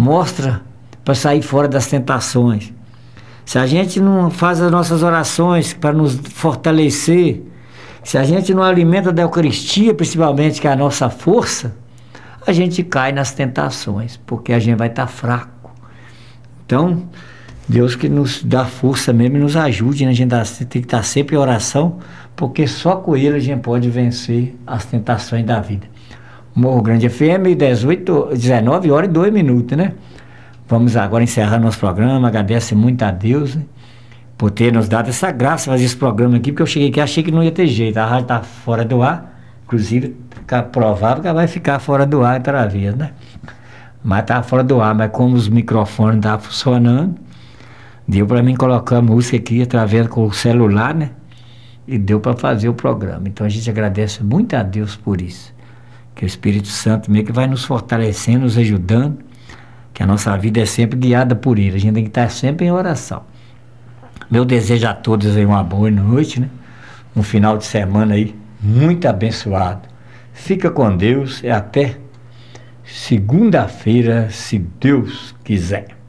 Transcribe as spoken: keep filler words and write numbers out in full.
mostra para sair fora das tentações. Se a gente não faz as nossas orações para nos fortalecer, se a gente não alimenta da Eucaristia, principalmente, que é a nossa força, a gente cai nas tentações, porque a gente vai estar fraco. Então, Deus que nos dá força mesmo e nos ajude, né? A gente tem que estar sempre em oração, porque só com Ele a gente pode vencer as tentações da vida. Morro Grande F M, dezoito, dezenove horas e dois minutos, né? Vamos agora encerrar nosso programa. Agradeço muito a Deus, né, por ter nos dado essa graça de fazer esse programa aqui, porque eu cheguei aqui e achei que não ia ter jeito. A rádio está fora do ar, inclusive fica provável que ela vai ficar fora do ar outra vez, né? Mas está fora do ar, mas como os microfones estavam funcionando, deu para mim colocar a música aqui através com o celular, né? E deu para fazer o programa. Então a gente agradece muito a Deus por isso. Que o Espírito Santo meio que vai nos fortalecendo, nos ajudando, que a nossa vida é sempre guiada por Ele. A gente tem que estar sempre em oração. Meu desejo a todos aí uma boa noite, né? Um final de semana aí muito abençoado. Fica com Deus e até segunda-feira, se Deus quiser.